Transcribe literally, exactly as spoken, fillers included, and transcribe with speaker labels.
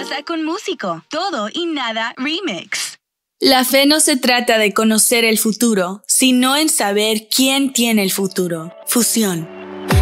Speaker 1: pasa con Músico. Todo y nada remix.
Speaker 2: La fe no se trata de conocer el futuro, sino en saber quién tiene el futuro. Fusión.